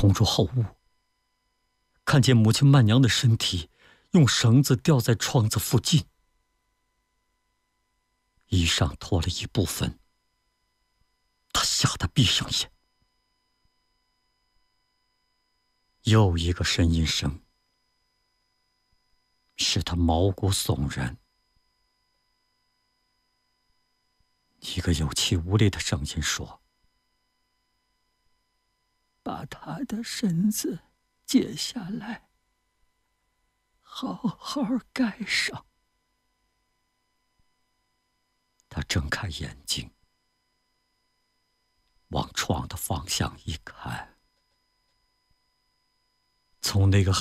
冲出后屋，看见母亲曼娘的身体用绳子吊在窗子附近，衣裳脱了一部分，他吓得闭上眼。又一个呻吟声，使他毛骨悚然。一个有气无力的声音说：“ 把他的绳子解下来，好好盖上。” 他睁开眼睛，往窗的方向一看，从那个